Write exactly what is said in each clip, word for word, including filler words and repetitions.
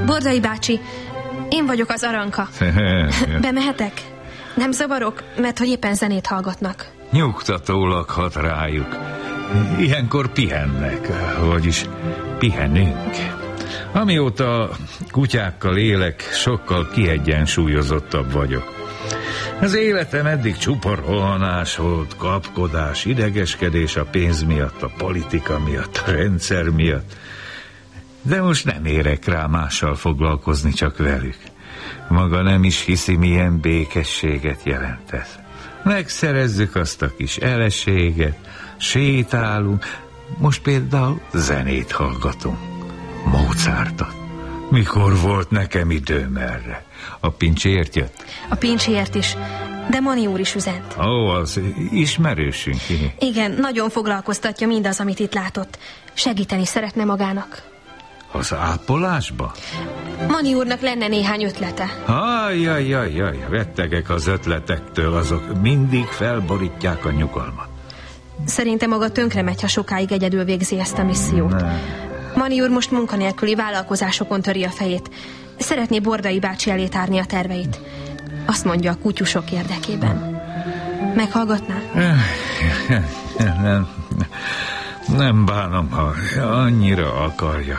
Bordai bácsi, én vagyok az Aranka. Bemehetek? Nem zavarok, mert hogy éppen zenét hallgatnak. Nyugtatólag hat rájuk. Ilyenkor pihennek, vagyis pihenünk. Amióta kutyákkal élek, sokkal kiegyensúlyozottabb vagyok. Az életem eddig csupa rohanás volt, kapkodás, idegeskedés a pénz miatt, a politika miatt, a rendszer miatt. De most nem érek rá mással foglalkozni, csak velük. Maga nem is hiszi, milyen békességet jelent ez. Megszerezzük azt a kis eleséget, sétálunk, most például zenét hallgatunk. Mozartot. Mikor volt nekem időm erre? A pincséért jött? A pincséért is, de Mani úr is üzent. Ó, az ismerősünk. Igen, nagyon foglalkoztatja mindaz, amit itt látott. Segíteni szeretne magának. Az ápolásba? Mani úrnak lenne néhány ötlete. Ajjajjajjaj, rettegek az ötletektől, azok mindig felborítják a nyugalmat. Szerintem maga tönkre megy, ha sokáig egyedül végzi ezt a missziót. Ne. Mani úr most munkanélküli vállalkozásokon töri a fejét. Szeretné Bordai bácsi elé tárni a terveit. Azt mondja, a kutyusok érdekében. Meghallgatná? Nem, nem bánom, ha annyira akarja.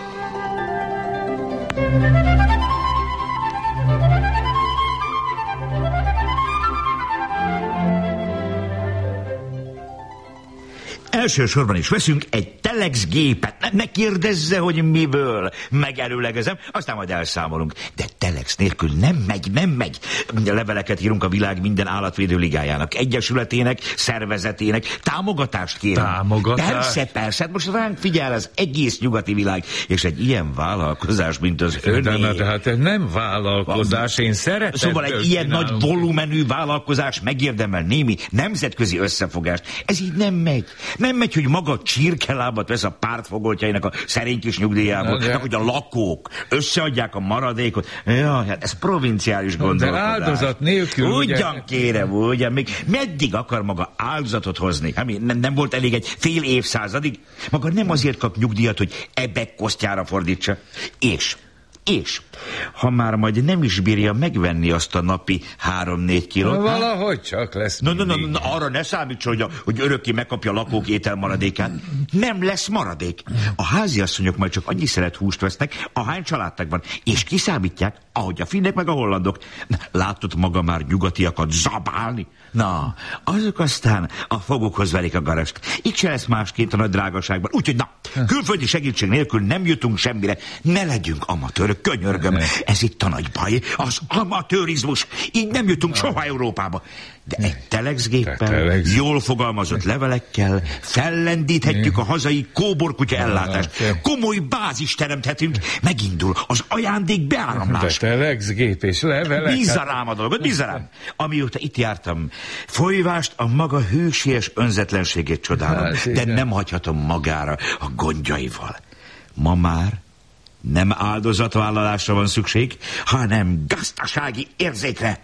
Elsősorban is veszünk egy telex gépet. Ne, ne kérdezze, hogy miből. Megelőlegezem, aztán majd elszámolunk. De telex nélkül nem megy, nem megy. Leveleket írunk a világ minden állatvédő ligájának, egyesületének, szervezetének. Támogatást kérünk. Támogatás? Persze, persze. Most ránk figyel az egész nyugati világ. És egy ilyen vállalkozás, mint az öné. De, de, de hát ez nem vállalkozás, én szeretem. Szóval egy ilyen nagy volumenű vállalkozás megérdemel némi nemzetközi összefogást. Ez így nem megy. Nem megy, hogy maga csirkelábat vesz a pártfogoltjainak a szerény kis nyugdíjából, meg hogy a lakók összeadják a maradékot. Ja, hát ez provinciális gondolkodás. De áldozat nélkül... Ugyan ugye... kérem, ugyan, még meddig akar maga áldozatot hozni? Hát, nem, nem volt elég egy fél évszázadig? Maga nem azért kap nyugdíjat, hogy ebek kosztjára fordítsa. És... És, ha már majd nem is bírja megvenni azt a napi három-négy kilót... Na, valahogy csak lesz no, no, no, no, arra ne számítson, hogy, hogy örökké megkapja a lakók ételmaradékát. Nem lesz maradék. A háziasszonyok majd csak annyi szeret húst vesznek, ahány családtagban, és kiszámítják, ahogy a finnek meg a hollandok. Látott maga már nyugatiakat zabálni? Na, azok aztán a fogukhoz verik a garast. Itt se lesz másként a nagy drágaságban. Úgyhogy na, külföldi segítség nélkül nem jutunk semmire. Ne legyünk amatőrök, könyörgöm. Ez itt a nagy baj, az amatőrizmus. Így nem jutunk soha Európába. De egy telexgéppel, telex. jól fogalmazott levelekkel fellendíthetjük a hazai kóborkutya ellátást. Komoly bázist teremthetünk. Megindul az ajándék beáramlás. De telexgép és levelek. Bízza rám a dolgot, bízza rám. Amióta itt jártam, folyvást a maga hősies önzetlenségét csodálom, hát, de nem hagyhatom magára a gondjaival. Ma már nem áldozatvállalásra van szükség, hanem gazdasági érzékre.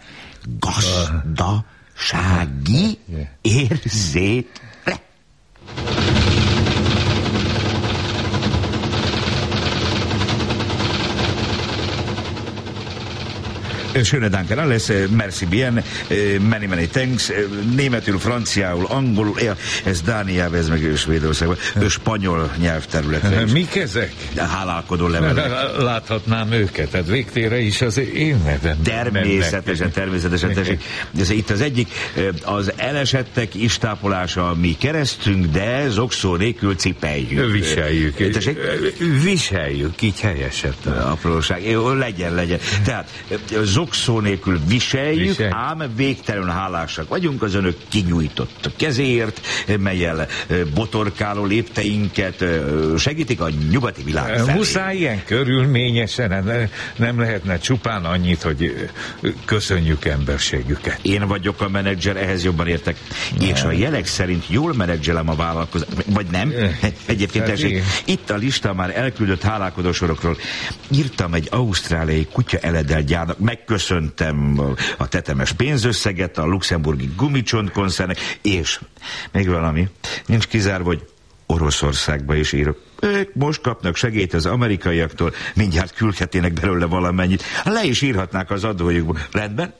Gazdasági érzékre. Schöne Dank alles, merci bien, many, many thanks, németül, franciául, angolul, ja, ez Dániában, ez meg Svédországban, spanyol nyelvterületre is. Mik ezek? De hálálkodó levelek. Láthatnám őket, tehát végtére is az én nevem. Természetesen, természetesen. Tessék. Ez itt az egyik, az elesettek istápolása mi keresztünk, de zokszó nélkül cipeljük. Viseljük. Tessék? Viseljük, így helyesett. Apróság. Jó, legyen, legyen. Tehát zokszó nélkül viseljük, Visel. ám végtelenül hálásak vagyunk az önök kinyújtott kezéért, melyel botorkáló lépteinket segítik a nyugati világ felé. Muszáj ilyen körülményesen, nem lehetne csupán annyit, hogy köszönjük emberségüket. Én vagyok a menedzser, ehhez jobban értek. Nem. És a jelek szerint jól menedzselem a vállalkozást, vagy nem? Egyébként tessék, itt a lista már elküldött hálálkodó sorokról. Írtam egy ausztráliai kutya eledel gyárnak, megköszöntem a tetemes pénzösszeget a luxemburgi gumicsont koncernek, és még valami, nincs kizárva, hogy Oroszországba is írok. Ők most kapnak segélyt az amerikaiaktól, mindjárt küldhetének belőle valamennyit. Le is írhatnák az adójukba. Rendben?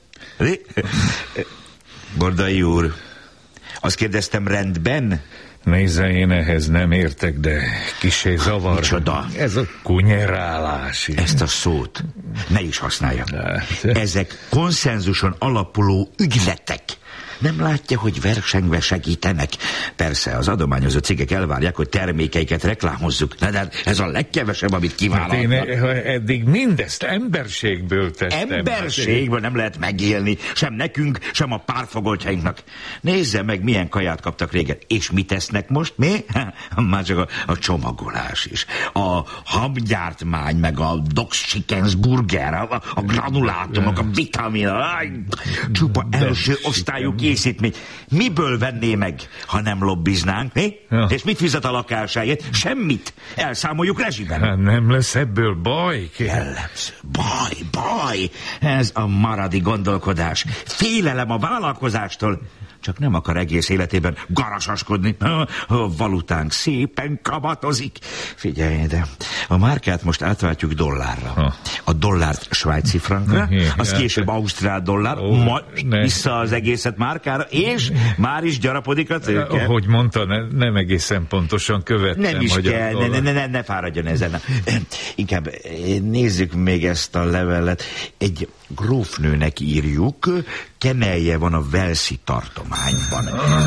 Bordai úr, azt kérdeztem, rendben? Nézze, én ehhez nem értek, de kissé zavar. Micsoda? Ez a kunyerálás. Ezt a szót ne is használja. Ezek konszenzuson alapuló ügyletek. Nem látja, hogy versengve segítenek? Persze, az adományozó cégek elvárják, hogy termékeiket reklámozzuk. De ez a legkevesebb, amit kivállalnak. Hát én eddig mindezt emberségből tettem. Emberségből nem lehet megélni. Sem nekünk, sem a pártfogoltjainknak. Nézze meg, milyen kaját kaptak régen. És mit tesznek most? Mi? Már csak a, a csomagolás is. A habgyártmány, meg a Doc's Chickens burger, a, a granulátumok, a vitamin, csupa első osztályú készítmény. Miből venné meg, ha nem lobbiznánk, mi? Ja. És mit fizet a lakásáért? Semmit. Elszámoljuk rezsiben. Hát nem lesz ebből baj? Jellemző. Baj, baj. Ez a maradi gondolkodás. Félelem a vállalkozástól. Csak nem akar egész életében garasaskodni. A valutánk szépen kabatozik. Figyelj, de a márkát most átváltjuk dollárra. Ha. A dollárt svájci frankra, az később ausztrál dollár, oh, majd vissza az egészet márkára, és már is gyarapodik a tőke. Ahogy mondta, ne, nem egészen pontosan követtem. Nem is kell, ne, ne, ne, ne fáradjon ezen. Inkább nézzük még ezt a levelet. Egy grófnőnek írjuk, kenelje van a Velszi tartományban.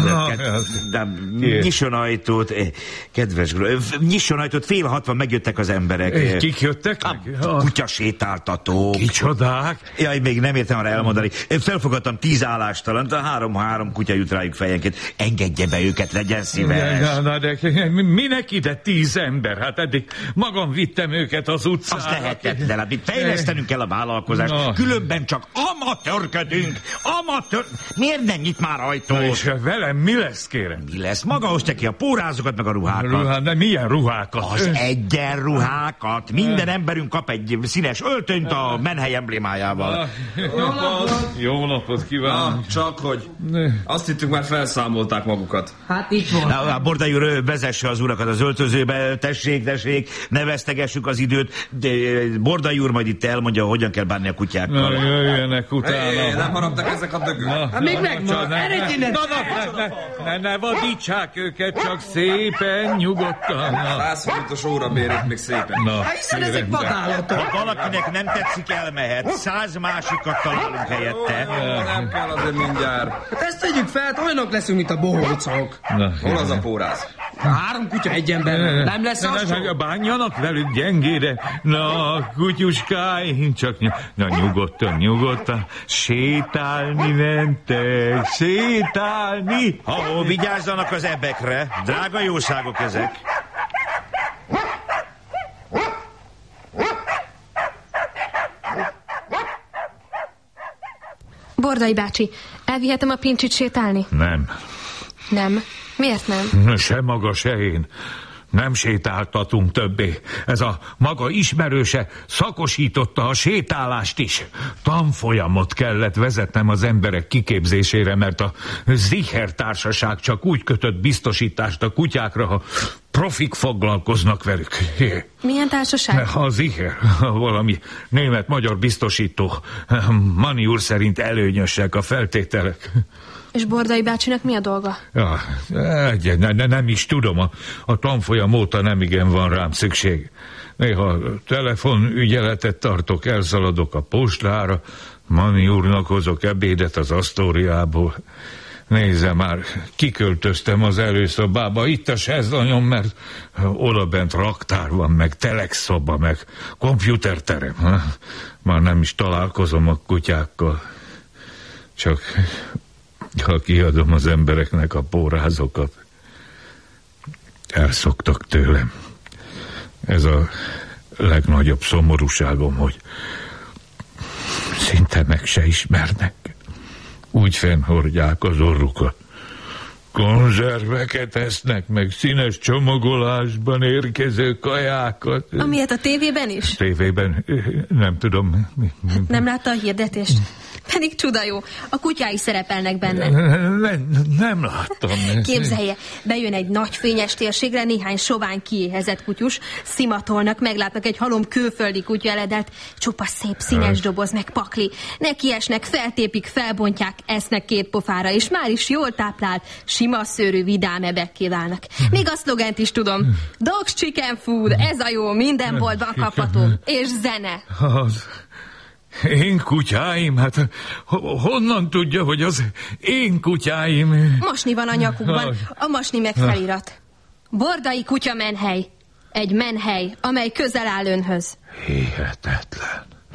De nyisson ajtót, kedves gróf, nyisson ajtót, fél hatvan megjöttek az emberek. Kik jöttek? A kutyasétáltatók. Kicsodák? Jaj, még nem értem arra elmondani. Felfogadtam tíz állástalant, három-három kutya jut rájuk fejenként. Engedje be őket, legyen szíves. Na, na, de minek ide tíz ember? Hát eddig magam vittem őket az utcára. Az lehetetlen, hát itt fejlesztenünk kell a vállalkozást. Na. Különben csak amatőrködünk. Amatőr... Miért nem nyit már ajtót? Na és velem mi lesz, kérem? Mi lesz? Maga hozta ki a pórázokat, meg a ruhákat. Ruhá, de milyen ruhákat? Az egyenruhákat. Minden emberünk kap egy színes öltönyt a menhely emblémájával. Jó napot! Jó napot kívánok! Ah, csak hogy azt hittük, már felszámolták magukat. Hát itt van. Na, Bordai úr, vezesse az urakat az öltözőbe, tessék, tessék, ne vesztegessük az időt. De Bordai úr majd itt elmondja, hogyan kell bánni a kutyákkal. Na, jöjjenek utána. Hé, nem haraptak ezek a dögök. Hát még megvan, eredj innen! Na, na, ne, ne, ne vadítsák őket, csak szépen, nyugodtan. Száz forintos órabérét még szépen. Na, hiszen ezek vadállatok. Ha valakinek nem tetszik, elmehet. Száz másikat találunk helyette. Ja, nem kell azért mindjárt. Hát ezt tegyük fel, olyanok leszünk, mint a bohócok. Na, hol az a póráz? Három kutya egy ember. Nem lesz az sok. Bánjanak velük gyengére. Na, kutyuskáim, csak ny- na, nyugodtan, nyugodtan. Sétálni mentek, sétálni. Ha, vigyázzanak az ebekre. Drága jószágok ezek. Bordai bácsi, elvihetem a Pincsit sétálni? Nem. Nem? Miért nem? Se maga, se én. Nem sétáltatunk többé. Ez a maga ismerőse szakosította a sétálást is. Tanfolyamot kellett vezetnem az emberek kiképzésére, mert a Zicher társaság csak úgy kötött biztosítást a kutyákra, ha profik foglalkoznak velük. Milyen társaság? A Zicher, valami német-magyar biztosító. Mani úr szerint előnyösek a feltételek. És Bordai bácsinak mi a dolga? Ja, ne, ne, nem is tudom, a, a tanfolyam óta nem igen van rám szükség. Néha telefonügyeletet tartok, elszaladok a postára, Mani úrnak hozok ebédet az Asztóriából. Nézze már, kiköltöztem az előszobába, itt a sezlonyom, mert odabent raktár van, meg telexszoba, meg komputerterem. Már nem is találkozom a kutyákkal. Csak ha kiadom az embereknek a pórázokat, elszoktak tőlem. Ez a legnagyobb szomorúságom, hogy szinte meg se ismernek. Úgy fennhordják az orrukat, konzerveket esznek, meg színes csomagolásban érkező kajákat. Amilyet a tévében is? Tévében? Nem tudom. Nem látta a hirdetést? Pedig csuda jó, a kutyái szerepelnek benne. Nem, nem láttam. Képzelje, bejön egy nagy fényes térségre néhány sovány kiéhezett kutyus, szimatolnak, meglátnak egy halom külföldi kutyaeledelt, csupa szép színes doboz, meg pakli. Nekiesnek, feltépik, felbontják, esznek két pofára, és már is jól táplált, sima szőrű, vidám ebekké válnak. Még a szlogent is tudom. Dogs Chicken Food, ez a jó, minden boltban kapható. És zene. Az... Én kutyáim? Hát honnan tudja, hogy az én kutyáim? Mosni van a nyakukban, a mosni meg felirat. Bordai kutya menhely. Egy menhely, amely közel áll önhöz. Hihetetlen.